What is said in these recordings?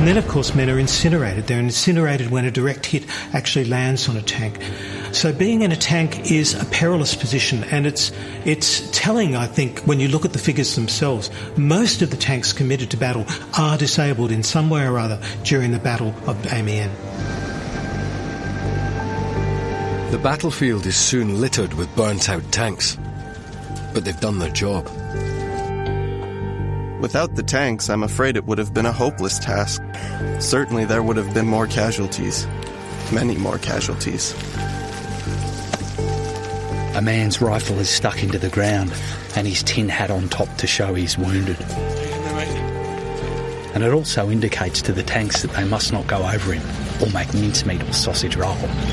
then, of course, men are incinerated. They're incinerated when a direct hit actually lands on a tank. So being in a tank is a perilous position, and it's telling, I think, when you look at the figures themselves. Most of the tanks committed to battle are disabled in some way or other during the Battle of Amiens. The battlefield is soon littered with burnt-out tanks, but they've done their job. Without the tanks, I'm afraid it would have been a hopeless task. Certainly there would have been more casualties. Many more casualties. A man's rifle is stuck into the ground and his tin hat on top to show he's wounded. And it also indicates to the tanks that they must not go over him or make mincemeat or sausage roll.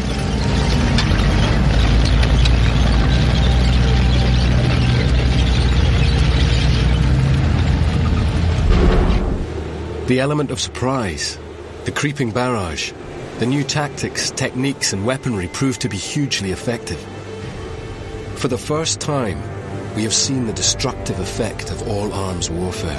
The element of surprise, the creeping barrage, the new tactics, techniques and weaponry proved to be hugely effective. For the first time, we have seen the destructive effect of all-arms warfare.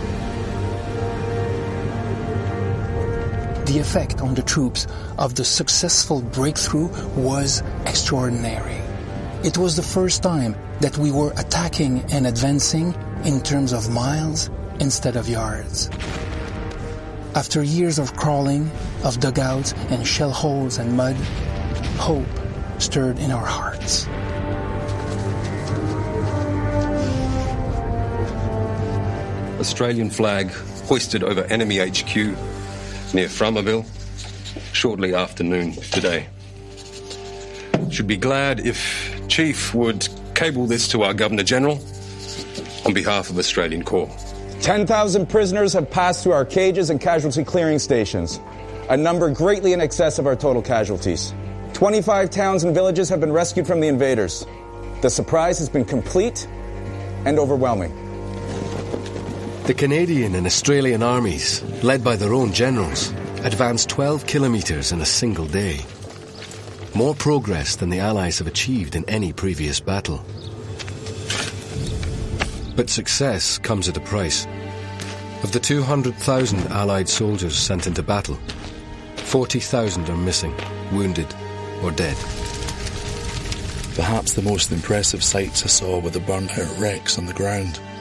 The effect on the troops of the successful breakthrough was extraordinary. It was the first time that we were attacking and advancing in terms of miles instead of yards. After years of crawling, of dugouts and shell holes and mud, hope stirred in our hearts. Australian flag hoisted over enemy HQ near Framerville shortly after noon today. Should be glad if Chief would cable this to our Governor-General on behalf of Australian Corps. 10,000 prisoners have passed through our cages and casualty clearing stations, a number greatly in excess of our total casualties. 25 towns and villages have been rescued from the invaders. The surprise has been complete and overwhelming. The Canadian and Australian armies, led by their own generals, advanced 12 kilometres in a single day. More progress than the Allies have achieved in any previous battle. But success comes at a price. Of the 200,000 Allied soldiers sent into battle, 40,000 are missing, wounded or dead. Perhaps the most impressive sights I saw were the burnt-out wrecks on the ground.